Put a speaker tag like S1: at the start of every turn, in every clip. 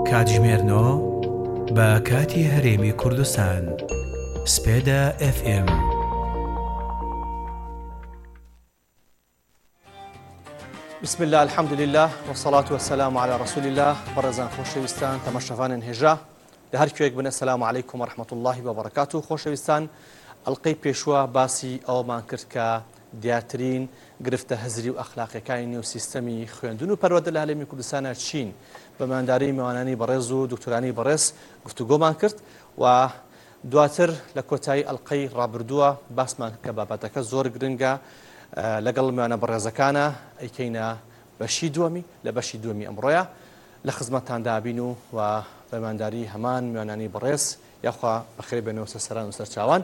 S1: کاتژمێرنەوە بە کاتی هەرێمی کوردستان سپێدا FM.
S2: بسم الله الحمد لله والصلاة والسلام على رسول الله. برزان خوشویستان تماشاوان هێژا لە هەر کوێک بن. السلام عليكم ورحمة الله وبركاته. خوشویستان ئەڵقەی پێشوە باسی ئەومان کرد کە دیارترین گرفتە هەزری و ئەخلاقیەکانی نێو سیستەمی خوێندن و پەروەردە لە هەرێمی کوردستانە چین بە مامەنداری میوانانی بەڕێز و دکتۆرانی بەڕێز گفتوگۆمان کرد و دواتر لە کۆتایی ئەڵقەی ڕابردووە باسمان کە بابەتەکە زۆر گرنگە لەگەڵ میوانە بەڕێزەکانە ئەیکەینە بەشی دووەمی لە بەشی دووەمی ئەمڕۆیە لە خزمەتتاندا بین و بە مامەنداری هەمان میوانانی بەڕێز یاخوا بەخێر بێنەوە سەرسەران و سەرچاوان.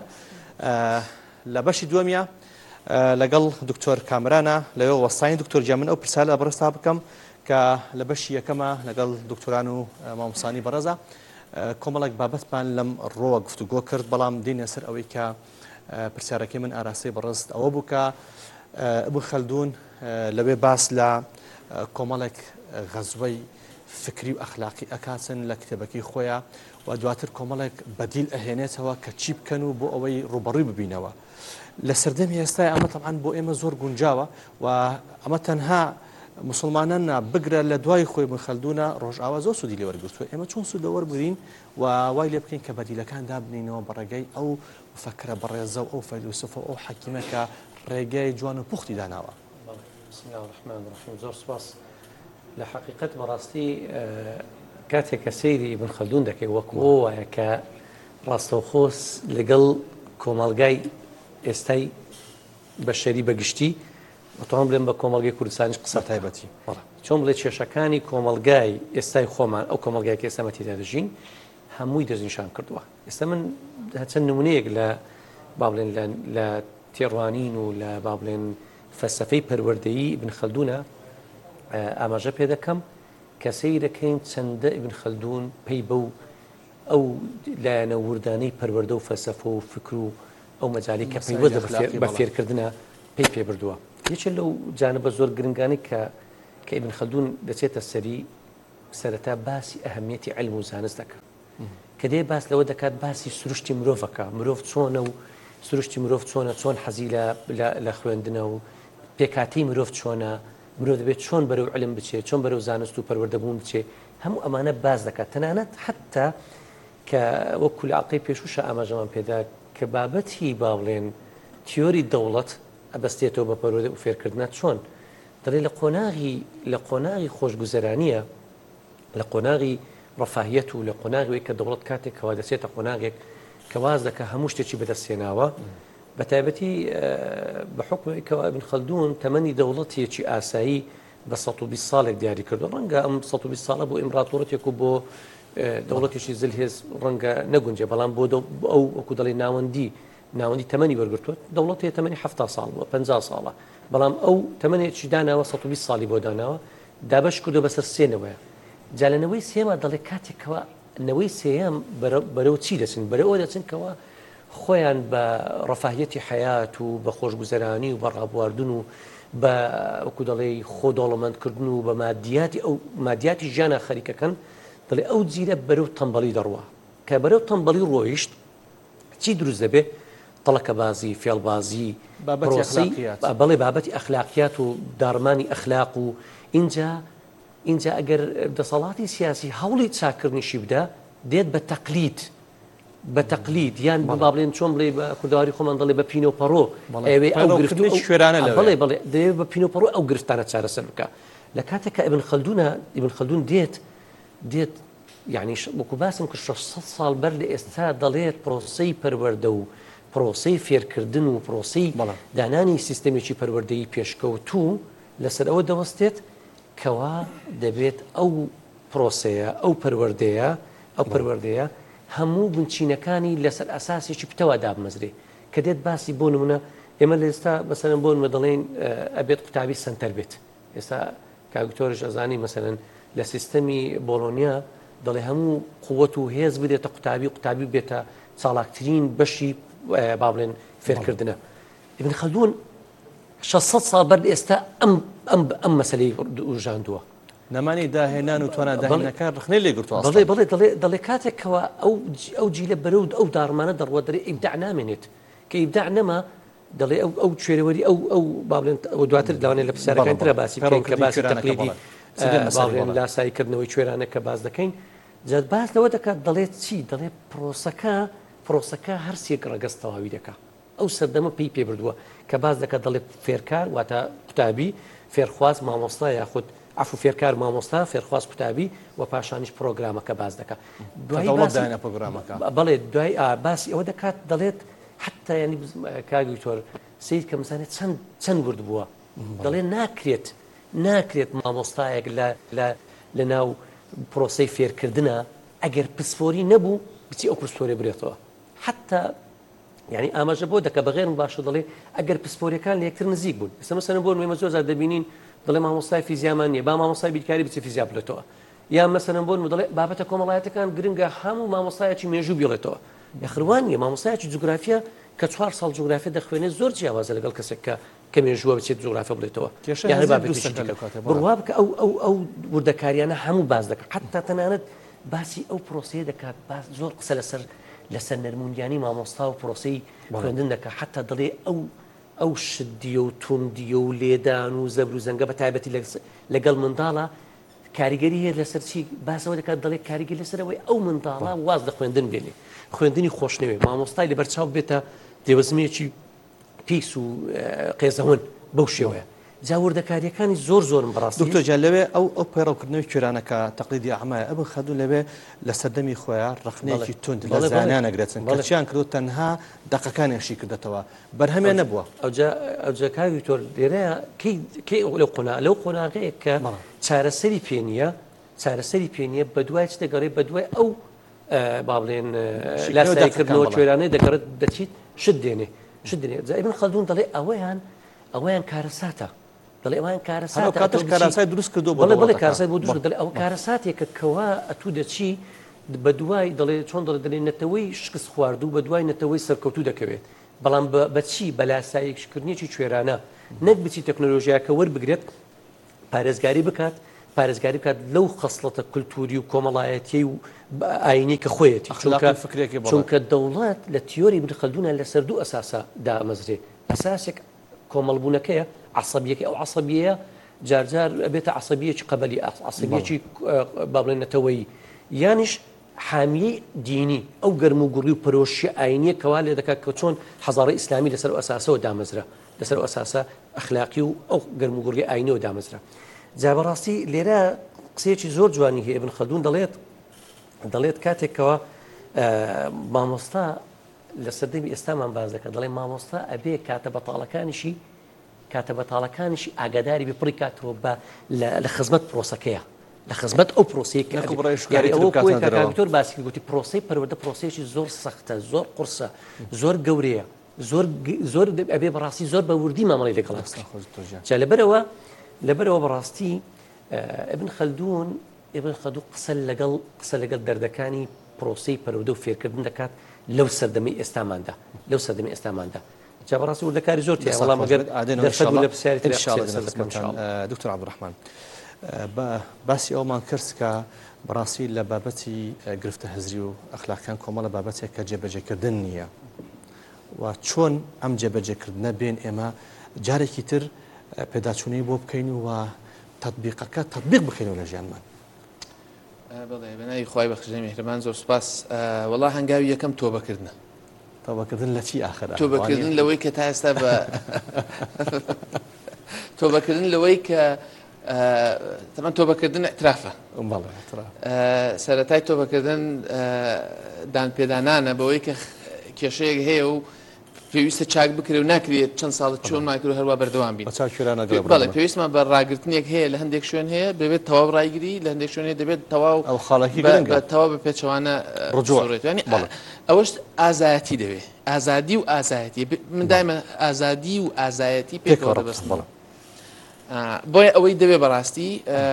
S2: لە بەشی دووەمیە لەگەڵ دکتۆر کامرانە لەوێ وەستانی دکتۆر جیامن ئەو پرسیارە لە بەڕێزتا بکەم کە لە بەشی یەکەمە لەگەڵ دکتۆران و مامۆستانی بەڕێزە کۆمەڵێک بابەتمان لەم ڕۆوە گفتوگۆ کرد، بەڵام دینە سەر ئەوەی کە پرسیارەکەی من ئاراستەی بەڕێز ئەوە بوو کە ابن خەلدون لەوێ باس لە کۆمەڵێک غەزوەی فکری و ئەخلاقی ئەکاتن لە کتێبەکەی خۆیە و دواتر کۆمەڵێک بەدیل ئەهێنێتەوە کە چی بکەن و بۆ ئەوەی ڕوبەڕووی ببینەوە. لە سەردەمی ئێستای ئەمە تەبعاً بۆ ئێمە زۆر گونجاوە و ئەمە تەنها مسلمانان بگرە لە دوای خۆی ابن خەلدونە ڕۆژئاوا زۆر سوودی لێ وەرگرتووە. ئێمە چۆن سوود لە وەربگرین و وای لێ بکەین کە بەدیلەکان دابنینەوە بەڕێگەی ئەو مفەکرە بەڕێزە و ئەو فەیلسوفە و ئەو حەکیمە کە ڕێگەی جوان و پوختی داناوە.
S3: بسم الله الرحمن الرحیم. زۆر سپاس. لە حقیقت بەڕاستی کاتێک کە سەیری ابن خەلدون دەکەی وەکو وایە کە ڕاستەوخۆس لەگەڵ کۆمەڵگای ئێستای بەشەری بەگشتی بەتوان بڵێن بە کۆمەڵگەی کوردستانیش قسە تایبەتی چۆن بڵێ کێشەکانی کۆمەڵگای ئێستای خۆمان ئەو کۆمەڵگای کە ئێستا تێدا دەژین هەمووی دەستنیشان کردووە. ئێستا من چەند نمونەیەک لە با بڵێن لە تێڕوانین و لە با بڵێن فەلسەفەی پەروەردەیی ابن خەلدونە ئاماژە پێ دەکەم کە سەیر دەکەین چەندە ابن خەلدون پێی بەو ئەو لایەنە وردانەی پەروەردە و فەلسەفە و فکر و ئەو مەجالی کە پەیوەندە بە فێرکردنە پێی بردووە. یەکێک لەو جانبە زۆر گرنگانی کە ابن خەلدون دەچێتە سەری سەرەتا باسی ئەهەمیەتی عیلم و زانست دەکات کە دێ باس لەوە دەکات باسی سروشتی مرۆڤەکە، مرۆڤ چۆنە و سروشتی مرۆڤ چۆنە، چۆن حەزی لە خوێندنە و پێکاتی مرۆڤ چۆنە، مرۆڤ دەبێت چۆن بەرەو عیلم بچێت، چۆن بەرەو زانست و پەروەردەبوون بچێت. هەموو ئەمانە باز دەکات. تەنانەت حتا کە وەکو لە ئەڵقەی پێشووشە ئاماژەمان پێدا کە بابەتی با بڵێن تیۆری دەوڵەت ئەبەستێتەوە بە پەروەردە و فێرکردنە چۆن دەڵێ لە قۆناغی خۆشگوزەرانیە، لە قۆناغی ڕەفاهیەت و لە قۆناغی کە دەوڵەت کاتێک کەوا دەچێتە قۆناغێک کە واز دەکە هەموو شتێکی بەدەستێناوە بە تایبەتی بە حکمی کەوا ابن خەلدون تەمەنی دەوڵەتێکی ئاسایی بە 120 ساڵێک دیاری کردو. ڕەنگە ئەم 120 ساڵە بۆ ئیمپراتۆرەتێک و بۆ دەوڵەتێکی زلهێز ڕەنگە نەگونجێ، بەڵام بۆ ئەو وەکو دەڵێ ناوەندی تەمەنی وەرگرتووە. دەوڵەتی تەمەنی 70 ساڵ بووە، 50 ساڵە، بەڵام ئەو تەمەنێکی داناوە 120 ساڵی بۆ داناوە دابەش کردو بەسەر سێنەوەیە. جا لە نەوەی سێمە دەڵێ کاتێکەوە نەوەی سێەم بەرەو چی دەچن؟ بەرەوە دەچن کەوە خۆیان بە ڕەفاهیەتی حەیات و بە خۆشگوزەرانی و بە ڕابواردن و بە وەکو دەڵێ خۆ دەوڵەمەندکردن و بە مادیاتی ژیانە خەریکەکەن. دەڵێ ئەو جیرە بەرەو تەمبەڵی دەڕوە کە بەرەو تەمبەڵی ڕۆیشت چی دروست دەبێ؟ تەڵەکە بازی، فێڵبازی، بەڵێ بابەتی ئەخلاقیات و دارمانی ئەخلاق و اینجا ئەگەر دەسەڵاتی سیاسی هەوڵی چاکردنیشی بدە دێت بە تەقلید یان با بڵێن چۆن بڵێ بە کوردەواری خۆمان دەڵێ بە پینۆ پەڕۆ ئەوێ ئەو
S2: خوێرانە
S3: بڵێ دەوێت بە پینۆ پەڕۆ ئەو گرفتانە چارەسەر بکە. لە کاتێک کە ابن خەلدون دێت یعنی وەکو باسم کە 600 ساڵ بەر لە ئێستا دەڵێت پرۆسەی پەروەردە و پرۆسەی فێرکردن و پرۆسەی دانانی سیستەمێکی پەروەردەیی پێشکەوتوو لەسەر ئەوە دەوەستێت کەوا دەبێت ئەو پرۆسەیە ئەو پەروەردەیە هەموو بنچینەکانی لەسەر ئەساسێکی پتەوە دابمەزرێ کە دێت باسی بۆ نمونە ئێمە لە ئێستا بەسەرەن بۆ نمە دەڵێن ئەبێت قوتابی سنتەر بێت. ئێستا کاکتۆرش ئەزانی مەسەرەن لە سیستەمی بۆلۆنیا دەڵێ هەموو قووەت و هێز بدێتە قوتابی بێتە چالاکترین بەشی با بڵێن فێرکردنە. ابن خەلدون 600 ساڵ بەر ئێستا ئەم مەسەلەی ژاندووە
S2: نەمانی داهێنان و توانە داهێنەکان ڕخنەی لێگرتووە
S3: دەڵێ کاتێکەوە ئەو جیلە بەرە و ئەو داڕمانە دەڕوە دەرێ ئیبداع نامێنێت کە ئیبداع نەما دەڵێ ئەو کوێرەوەری ئەو بابلێن دواتر لەوانەیە لە پرسیارەکان ترە باسی بکەین کە باسی تەقلیدی باڵێن لاساییکردنەوەی کوێرانە کە باز دەکەین جا باز لەوە دەکات دەڵێت چی دەڵێ پرۆسەکە هەرسێک ڕەگەز تەواوی دەکات ئەو سەردەمە پێی بردووە کە باز دەکات دەڵێ فێرکار واتە قوتابی فێرخواز مامۆستا یاخود عفو فێرکار مامۆستا فێرخواز قوتابی و پاشانیش پرۆگرامەکە باز دەکات بەڵێ دوای باسی ئەوە دەکات دەڵێت حتا ینی کاگوی تۆر سید کە مزانێت چەند ورد بووە دەڵێ ناکرێت مامۆستایەک لە ناو پرۆسەی فێرکردنە ئەگەر پسپۆری نەبوو بچی ئەو پسپۆری برێتەوە حتا یعنی ئاماژە بۆ دەکە بەغێر باشە دەڵێ ئەگەر پسپۆریەکان لە یەکتر نزیک بوون ئێستا مەسەلەن بۆ نمونە زۆر دەبینین دەڵێ مامۆستای فیزیامان نییە با مامۆستای بیرکاری بچێ فیزیا بڵێتەوە یا مەسەلەن بۆ دەڵێ بابەتە کۆمەڵایەتەکان گرنگە هەموو مامۆستایەکی مێژوو بێڵێتەوە یخروان نیە مامۆستایەکی جوگرافیا کە 4 ساڵ جوگرافیا دەخوێنێت زۆر جیاوازە لەگەڵ کەسێک کە مێژووە بچێت جوگرافیا بڵێتەوە بڕوا بکە ئەو وردەکاریانە هەموو باز دەکات حتا تەنانەت باسی ئەو پرۆسەیە دەکات باز زۆر قسە لەسەر نەرمونیانی مامۆستا و پرۆسەی خوێندن دەکات حتا دەڵێ ئەو شدیە و توندیە و لێدان و زەبر و زەنگە بە تایبەتی لەگەڵ منداڵە کاریگەری هەیە لەسەر چی باسەوە دەکات دەڵێ کاریگەری لەسەرەوەی ئەو منداڵە واز لە خوێندن بێنێ خوێندنی خۆشنەوێ مامۆستای لەبەرچاو بێتە دێوەزمێکی پیس و قێزەون بەو شێوەیە جاوردەکاریەکانی زۆرم بەڕاستی
S2: دکتۆر جان لەوێ ئەو پەیڕەوکردنەوەی کوێرانەکە تەقلیدی ئەعمایە ئەبن خەدوو لەوێ لە سەردەمی خۆیان ڕخنەیەکی تند لە زانیان ئەگرێتن کەچیان کردو تەنها دەقەکانیشی کردێتەوە بەرهەمێ نەبووە
S3: ئەوجا کاوی تۆر لێرەیە کەی لەو قۆناغەیە کە چارەسەری پێنیە بە دوای چ دەگەڕێت بە دوای ئەو با بڵێن لاساییکردنەوە کوێرانەی دەگەڕێت دەچیت شت دێنێ ئیبن خەلدون دەڵێ ئەوەیان کارەساتە دەڵێ ئەوان
S2: کارەسای دروست کردو
S3: بڵێ کارەسای بۆ دروست دەڵێ ئەو کارەساتێکە کەوا ئەتوو دەچی بە دوای دەڵێ چۆن دەڵێ نەتەوەی شکست خواردوو بە دوای نەتەوەی سەرکەوتوو دەکەوێت بەڵام بەچی بە لاساییکردنیەکی کوێرانە نەک بچی تەکنۆلۆژیاکە وەربگرێت پارێزگاری بکات لەو خەسڵەتە کولتوری و کۆمەڵایەتی و ئاینی کە خۆیەتی چونکە دەوڵات لە تیۆری ابن خەلدونە لەسەر دوو ئەساسە دامەزرێ ئەساسێک کۆمەڵبوونەکەیە عەسەبیەکە ئەو عەسەبیەیە جارجار ئەبێتە عەسەبیەکی قەبەلی عەسەبیەکی با بڵێنەتەوەی یانیش حامیەی دینی ئەو گەرم و گوڕی و پەرۆشی ئاینیە کەوا لێ دەکات کە چۆن حەزارەی ئیسلامی لەسەر ئەساسەوە دامەزرا لەسەر ئەساسە ئەخلاقی و ئەو گەرم و گوڕی ئاینیەوە دامەزرا جا بەڕاستی لێرە قسەیەکی زۆر جوانی هەیە ابن خەلدون دەڵێت کاتێکەوە مامۆستا لە سەردەمی ئێستامان باز دەکات دەڵێ مامۆستا ئەبێ کاتە بەتاڵەکانیشی ئاگاداری بێ پڕی کاتەوە بە لە خزمەت پرۆسەکەیە لە خزمەت ئەو پرۆسەیەکتۆر باسی گوتی پرۆسەی پەروەردە پرۆسەیەکی زۆر سەختە زۆر قورسە زۆر گەورەیە زۆر ئەبێ بەڕاستی زۆر بە وردی مامەڵی لەگەڵ جا لەبەرەوە بەڕاستی ابن خەلدون قسە لەگەڵ دەردەکانی پرۆسەی پەروەردە و فێرکردن دەکات لەو سەردەمی ئێستاماندا جا بەڕاستی وردەکاری زۆر تێ وەڵام ئەگەر دەرفەت بوو لە پرسیاری
S2: دکتۆر عەبدوڕەحمان باسی ئەومان کرد کە بەڕاستی لە بابەتی گرفتە هەزری و ئەخلاقیان کۆمەڵە بابەتێک کە جێبەجێکردن نییە و چۆن ئەم جێبەجێکردنە بێن ئێمە جارێکی تر پێداچوونەی بۆ بکەین و تەطبیقەکە تەطبیق بکەینەوە لە ژیانمان
S4: بەڵێ بەناوی خوای بەخشندەی میهرەبان زۆر سوپاس وەڵا هەنگاوی یەکەم تۆبەکردنە
S2: تۆبەکردن لە چی ئاخر
S4: تۆبەکردن لەوەی کە تا ئێستا بە تۆبەکردن لەوەی کە تەمان تۆبەکردن ئەترافە سەرەتای تۆبەکردن دانپێدانانە بەوەی کە کێشەیەک هەیە و پێویستە چاک بکرێ و ناکرێت چەند ساڵت چۆن ماکرد و هەروە بەردەوام بین بەڵێ پێویستمان بە ڕاگررتنێک هەیە لە هەندێک شوێن هەیە بێت تەواو ڕایگیری لە هەندێک شوێن دەبێت تەواو
S2: ئەو خاڵکی
S4: تەواو بە پێچەوانە ڕجوڕێت ینی ئەوەش ئازایەتی دەوێت ئازادی و ئازایەتی من دایمە ئازادی و ئازایەتی پێکەوە دەبەستم بۆیە ئەوەی دەبێت بەڕاستی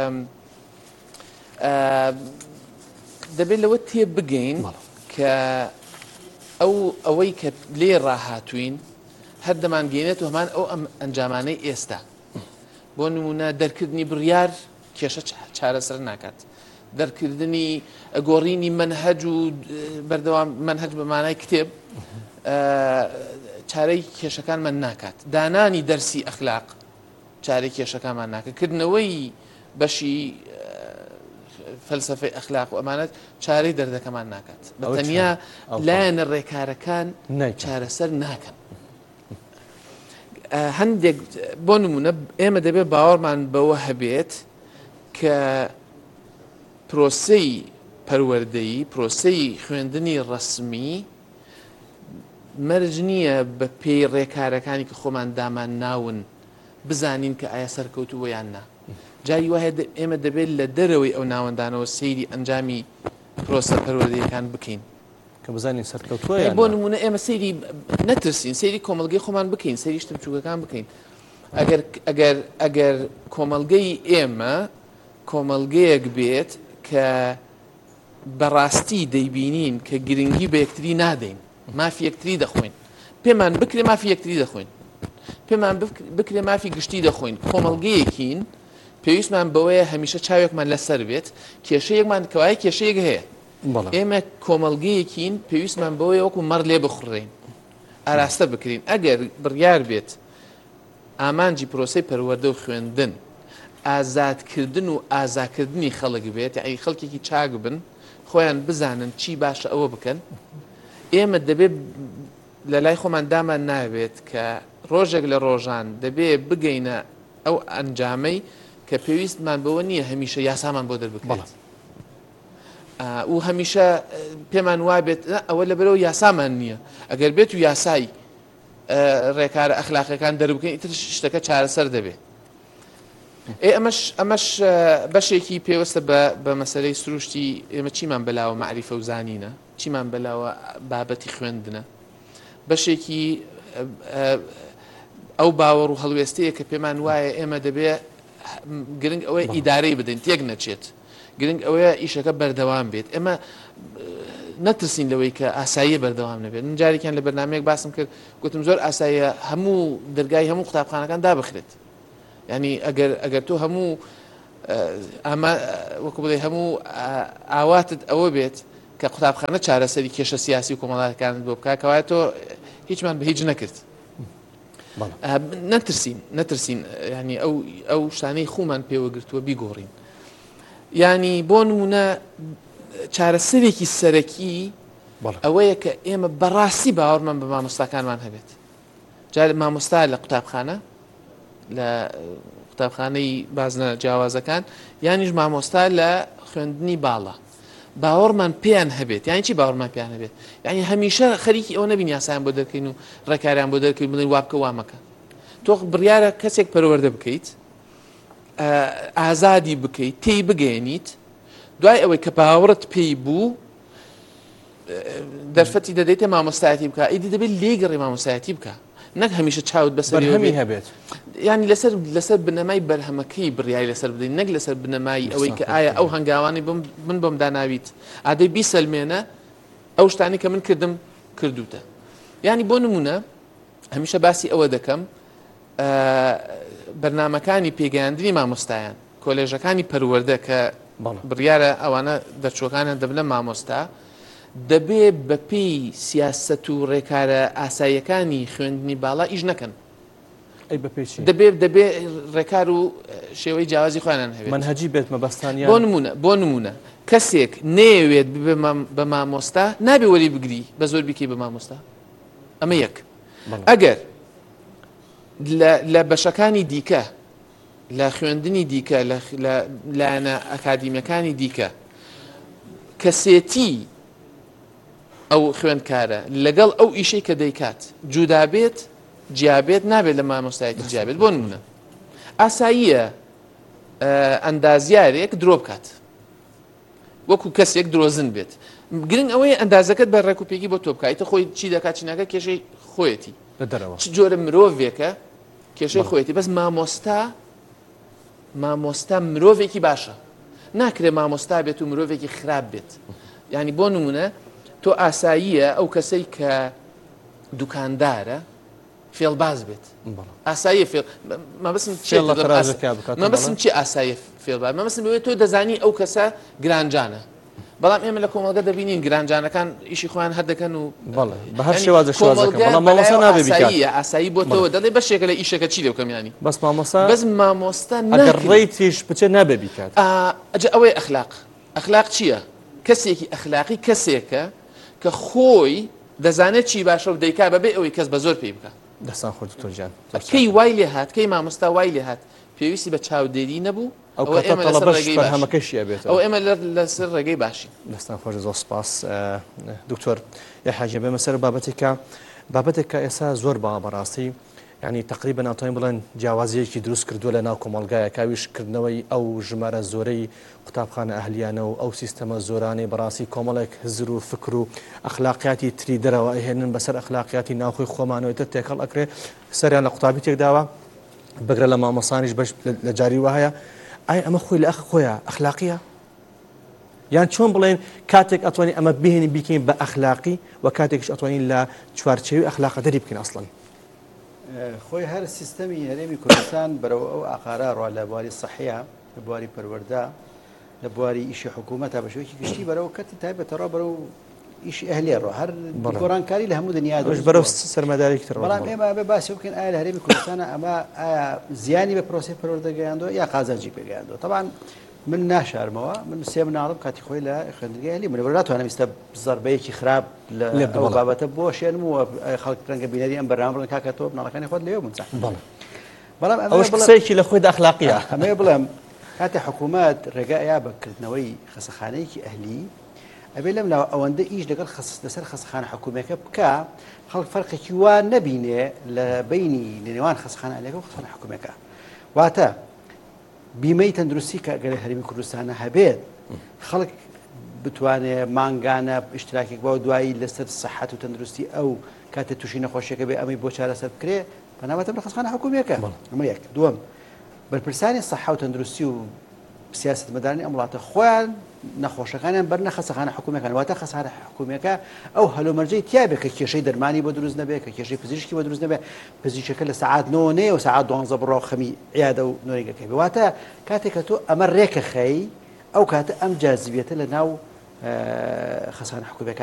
S4: دەبێت لەوە تێ بگەین کە ئەوەی کە لێ ڕاهاتوین هەر دەمانگەێنێت و هەمان ئەو ئەنجامانەی ئێستا بۆ نمونە دەرکردنی بڕیار کێشە چارەسەر ناکات دەرکردنی گۆڕینی منهەج و بەردەوام منهەج بە مانای کتێب چارەی کێشەکانمان ناکات دانانی دەرسی ئەخلاق چارەی کێشەکانمان ناکات کردنەوەی بەشی فەلسفەی ئەخلاق و ئەمانەت چارەی دەردەکەمان ناکات بە تەنیا لایەنە ڕێکارەکان چارەسەر ناکەن هەندێک بۆ نمونە ئێمە دەبێت باوەڕمان بەوە هەبێت کە پرۆسەی پەروەردەیی پرۆسەی خوێندنی ڕەسمی مەرج نییە بە پێی ڕێکارەکانی کە خۆمان دامان ناون بزانین کە ئایا سەرکەوتووە یان نا جای وایە ئێمە دەبێت لە دەرەوەی ئەو ناوەندانەوە سەیری ئەنجامی پرۆسە پەروەردەیەکان بکەین
S2: کە بزانین سەرکەوتووە
S4: بۆ نمونە ئێمە سەیری نەترسین سەیری کۆمەڵگەی خۆمان بکەین سەیری شتە بچووکەکان بکەین ئەگەر کۆمەڵگەی ئێمە کۆمەڵگەیەک بێت کە بەڕاستی دەیبینین کە گرنگی بە یەکتری نادەین مافی یەکتری دەخۆین پێمان بکرێ مافی یەکتری دەخۆین پێمان بکرێ مافی گشتی دەخۆین کۆمەڵگەیەکین پێویستمان بەوەیە هەمیشە چاوێکمان لەسەر بێت کێشەیەکمان کەوای کێشەیەک هەیە ئێمە کۆمەڵگەیەکین پێویستمان بەوەی وەکو مەڕ لێ بخڕین ئاراستە بکرین ئەگەر بڕیار بێت ئامانجی پرۆسەی پەروەردە و خوێندن ئازادکردن و ئازاکردنی خەڵک بێت یعنی خەڵکێکی چاک بن خۆیان بزانن چی باشە ئەوە بکەن ئێمە دەبێت لە لای خۆمان دامان نابێت کە ڕۆژێک لە ڕۆژان دەبێت بگەینە ئەو ئەنجامەی کە پێویستمان بەوە نییە هەمیشە یاسامان بۆ دەربکرێت و هەمیشە پێمان وابێت ئەوە لە بەرەوە یاسامان نییە ئەگەر بێت و یاسای ڕێکارە ئەخلاقیەکان دەربکەین ئیتر شتەکە چارەسەر دەبێت ئەمەش بەشێکی پێوەستە بە مەسەلەی سروشتی ئێمە چیمان بەلاوە معریفە و زانینە چیمان بەلاوە بابەتی خوێندنە بەشێکی ئەو باوەڕ و هەڵوێستەیە کە پێمان وایە ئێمە دەبێت گرنگ ئەوەی ئیدارەی بدەین تێک نەچێت گرنگ ئەوەیە ئیشەکە بەردەوام بێت ئێمە نەترسین لەوەی کە ئاساییە بەردەوام نەبێت من جارێکیان لە بەرنامەیەک باسم کرد گوتم زۆر ئاساییە هەموو دەرگای هەموو قوتابخانەکان دابخرێت ینی ئەگەر تۆ هەموو وەکو بڵێ هەموو ئاواتت ئەوە بێت کە قوتابخانە چارەسەری کێشە سیاسی و کۆمەڵایەتەکانت بۆ بکات کەوایە تۆ هیچمان بە هیچ نەکرد نەترسین ینی ئەو شتانەی خۆمان پێوە گرتووە بیگۆڕین ینی بۆ نمونە چارەسەرێکی سەرەکی ئەوەیە کە ئێمە بەڕاستی باوەڕمان بە مامۆستاکانمان هەبێت جار مامۆستا لە قوتابخانە لە قوتابخانەی بازنە جیاوازەکان یانیش مامۆستا لە خوێندنی باڵە باوەڕمان پێیان هەبێت یانی چی باوەڕمان پێیان هەبێت یعنی هەمیشە خەریکی ئەو نەبین یاسایان بۆ دەرکەین و ڕێکاریان بۆ دەرکەین بڵێن وابکە وامەکە تۆ بڕیارە کەسێک پەروەردە بکەیت ئازادی بکەیت تێی بگەێنیت دوای ئەوەی کە باوەڕت پێی بوو دەرفەتی دەدەیتە مامۆستایەتی بکە ئیدی دەبێت لێگەڕێ مامۆستایەتی بکە نەک هەمیشە چاوت بەسەر
S2: هەبێت
S4: ینی لەسەر بنەمای بەرهەمەکەی بڕیاری لەسەر بدەین نەک لەسەر بنەمای ئەوەی کە ئایا ئەو هەنگاوانی من بۆم داناویت ئادەی بیسەلمێنە ئەو شتانی کە من کردم کردوتە ینی بۆ نمونە هەمیشە باسی ئەوە دەکەم بەرنامەکانی پێگەیاندنی مامۆستایان کۆلێژەکانی پەروەردە کە بڕیارە ئەوانە دەرچووەکانیان دەبنە مامۆستا دەبێت بە پێی سیاسەت و ڕێکارە ئاساییەکانی خوێندنی باڵا ئیش نەکەن دەبێت ڕێکار و شێوەی جیاوازی خۆیان هەبێت
S2: منهەجی بێت مەبەستانیان
S4: بۆ نمونە کەسێک نەیەوێت بە مامۆستا نابێ وەری بگری بە زۆر بیکەی بە مامۆستا ئەمە یەک ئەگەر لە بەشەکانی دیکە لە خوێندنی دیکە لایەنە ئەکادیمیەکانی دیکە کەسێتی ئەو خوێندکارە لەگەڵ ئەو ئیشەی کە دەیکات جودابێت جیابێت نابێت لە مامۆستایەتی جیابێت بۆ نمونە ئاساییە ئەندازیارێک درۆ بکات وەکو کەسێک درۆزن بێت گرنگ ئەوەی ئەندازەکەت بە ڕێکوپێکی بۆ تۆ بکایتە خۆی چی دەکات چی ناکە کێشەی خۆیەتی چ جۆرە مرۆڤێکە کێشەی خۆیەتی بەس مامۆستا مرۆڤێکی باشە ناکرێت مامۆستا بێت و مرۆڤێکی خراپ بێت ینی بۆ نمونە تۆ ئاساییە ئەو کەسەی کە دوکاندارە فێڵباز بێت ئاسایی مەبەستم مەبەستم چی ئاسایی فێڵباز مەبەستم بێت تۆ دەزانی ئەو کەسە گرانجانە بەڵام ئێمە لە کۆمەڵگە دەبینین گرانجانەکان ئیشی خۆیان هەردەکەن و
S2: بە هەر شێوازە مامۆستا نابێ
S4: ئاسایی بۆ تۆ دەڵێ بەشێکە لە ئیشەکە چی دەکەمیانی
S2: بەس
S4: مامۆستا
S2: ئەگەر ڕێیتیش بچێت نابێ بیکات
S4: ئەجە ئەوەی ئەخلاق چییە؟ کەسێکی ئەخلاقی کەسێکە کە خۆی دەزانێت چی باشە و دەیکا بەبێ ئەوەی کەس بە زۆر پێی بکە
S2: دەستان خۆ دکتۆرجان
S4: کەی وای لێ هات کەی مامۆستا وای لێ هات پێویستی بە چاودێری نەبوو ئەو ئێمە لەسەر ڕێگەی باشی
S2: دەستان خۆش زۆر سپاس دکتۆر یا حاجە بێمە سەر بابەتێکە ئێستا زۆر بەڕاستی یعنی تقریبا ناتوانین بڵێن جیاوازیەکی دروست کردووە لە ناو کۆمەڵگایە کاویشکردنەوەی ئەو ژمارە زۆرەی قوتابخانە ئەهلیانە و ئەو سیستەمە زۆرانەی بەڕاستی کۆمەڵێک هزر و فکر و ئەخلاقیاتی تری دەرەوە ئەهێنن بەسەر ئەخلاقیاتی ناوخۆی خۆمانەوەیتر تێکەڵ ئەکرێ سەریان لە قوتابی تێکداوە بگرە لە مامۆسانیش بەش لە جاری وایە ئایا ئەمە خۆی لە خۆیە ئەخلاقیە یان چۆن بڵێن کاتێک ئەتوانین ئەمە بهێنین بیکەین بە ئەخلاقی و کاتێکش ئەتوانین لە چوارچێوی ئەخلاقە دەری بکەین ئەسڵەن
S5: خۆی هەر سیستەمی هەرێمی کوردستان بەرەو ئەو ئاقارە ڕوا لە بواری سەحەیە لە بواری پەروەردە لە بواری ئیشی حکوومەتە بە شێوەیەکی گشتی بەرەو کەتی تایبەتەوە بەرەو ئیشی ئەهلیە ڕۆ هەر گۆڕانکاری لە هەموو دنیا
S2: بەرەو سەرمەدارێکی تر
S5: بەڵام ئێمە بێ باسی بکەین ئایا لە هەرێمی کوردستانە ئەمە ئایا زیانی بە پرۆسی پەروەردە گەیاندووە یا قازانجی پێگەیاندووە طبعاً من ناشارمەوە من سێ مناڵم کاتی خۆی لە خوێندنگەی ئەهلی منەوە ناتوانم ئێستا زەربەیەکی خراپ لە ئەو بابەتە بۆ شێنم و خەڵک ڕەنگە بینەری ئەم بەرنامە بڵێن کاکە تۆ مناڵەکانی خۆت لەوێ بنچە
S2: بەڵام ئەوەش قسەیەکی لە خۆیدا ئەخلاقیە
S5: ئەمەیە بڵێم کاتێ حکوومەت ڕێگایە بەکردنەوەی خەسەخانەیەکی ئەهلی ئەبێ لەم ناو ئەوەندە ئیش لەگەڵ لەسەر خەسەخانە حکوومەکە بکە خەڵک فەرقێکی وا نەبینێ لە بینی نێوان خەسەخانە ئەهلیەکە و خەسەخانە حکوومەکە واتە بیمەی تەندروستی کە گەلە هەرێمی کوردستانە هەبێت خەڵک بتوانێت مانگانە اشتراکێک بۆ دوایی لەسەر سەحەت و تەندروستی ئەو کاتە تووشی نەخۆشیەکە بێ ئەمەی بۆ چارەسەر بکرێ بەنامەتە بە خەسەخانە حکوومەکە ئەمە یەک دووەم بەرپرسانی سەحە و تەندروستی و سیاسەتمەدارانی ئەم وڵاتە خۆیان نەخۆشەکانیان بەرنە خەسەخانە حکوومەکان واتە خەسەخانە حکوومەکە ئەو هەلومەرجەی تیابێت کە کێشەی دەرمانی بۆ دروست نەبێت کە کێشەی پزیشکی بۆ دروست نەبێت پزیشکەکە لە سەعات 9 و سەعات 12 بڕۆ خەمی عیادە و نۆریگەکەی واتە کاتێک کە تۆ ئەمە ڕێکە خەی ئەو کاتە ئەم جاذبیەتە لە ناو خەسەخانە حکوومەکە